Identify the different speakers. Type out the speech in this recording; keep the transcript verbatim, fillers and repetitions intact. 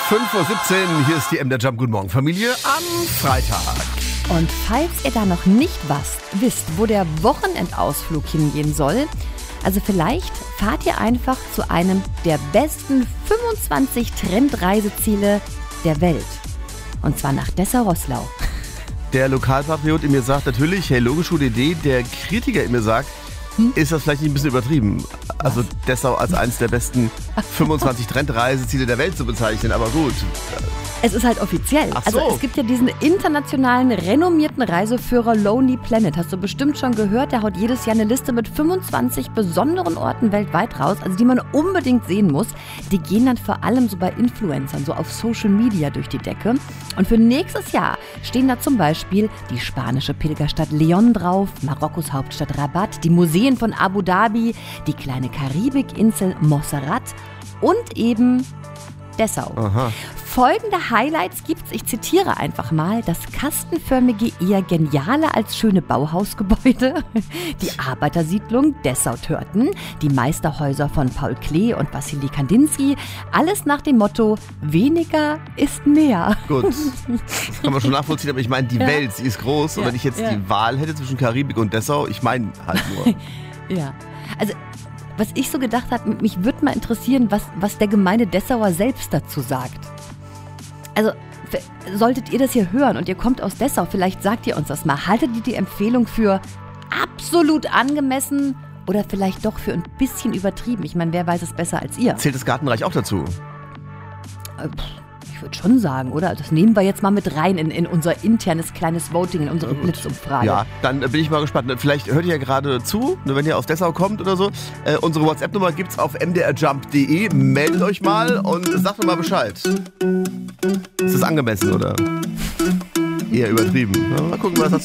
Speaker 1: fünf Uhr siebzehn, hier ist die M der Jump. Guten Morgen, Familie, am Freitag.
Speaker 2: Und falls ihr da noch nicht was wisst, wo der Wochenendausflug hingehen soll, also vielleicht fahrt ihr einfach zu einem der besten fünfundzwanzig Trendreiseziele der Welt. Und zwar nach Dessau-Roßlau.
Speaker 1: Der Lokalpatriot in mir sagt natürlich, hey, logisch, gute Idee. Der Kritiker in mir sagt, hm? ist das vielleicht nicht ein bisschen übertrieben? Also Dessau als eines der besten fünfundzwanzig Trendreiseziele der Welt zu bezeichnen, aber gut.
Speaker 2: Es ist halt offiziell.
Speaker 1: Ach so.
Speaker 2: Also es gibt ja diesen internationalen, renommierten Reiseführer Lonely Planet. Hast du bestimmt schon gehört, der haut jedes Jahr eine Liste mit fünfundzwanzig besonderen Orten weltweit raus, also die man unbedingt sehen muss. Die gehen dann vor allem so bei Influencern, so auf Social Media durch die Decke. Und für nächstes Jahr stehen da zum Beispiel die spanische Pilgerstadt Leon drauf, Marokkos Hauptstadt Rabat, die Museen von Abu Dhabi, die kleine Karibikinsel Montserrat und eben Dessau.
Speaker 1: Aha.
Speaker 2: Folgende Highlights gibt's, ich zitiere einfach mal: das kastenförmige, eher geniale als schöne Bauhausgebäude, die Arbeitersiedlung Dessau-Törten, die Meisterhäuser von Paul Klee und Wassily Kandinsky, alles nach dem Motto, weniger ist mehr.
Speaker 1: Gut, das kann man schon nachvollziehen, aber ich meine, die
Speaker 2: Ja.
Speaker 1: Welt, sie ist groß, und
Speaker 2: Ja,
Speaker 1: wenn ich jetzt
Speaker 2: ja.
Speaker 1: die Wahl hätte zwischen Karibik und Dessau, ich meine halt nur.
Speaker 2: Ja, also was ich so gedacht habe, mich würde mal interessieren, was, was der gemeine Dessauer selbst dazu sagt. Also, f- solltet ihr das hier hören und ihr kommt aus Dessau, vielleicht sagt ihr uns das mal. Haltet ihr die Empfehlung für absolut angemessen oder vielleicht doch für ein bisschen übertrieben? Ich meine, wer weiß es besser als ihr?
Speaker 1: Zählt das Gartenreich auch dazu?
Speaker 2: Äh, pff, Ich würde schon sagen, oder? Das nehmen wir jetzt mal mit rein in, in unser internes kleines Voting, in unsere Blitzumfrage.
Speaker 1: Ja, dann äh, bin ich mal gespannt. Vielleicht hört ihr ja gerade zu, ne, wenn ihr aus Dessau kommt oder so. Äh, unsere WhatsApp-Nummer gibt's auf m d r jump punkt d e. Meldet euch mal und sagt mir mal Bescheid. Ist das angemessen oder eher übertrieben? Ja, mal gucken, was dazu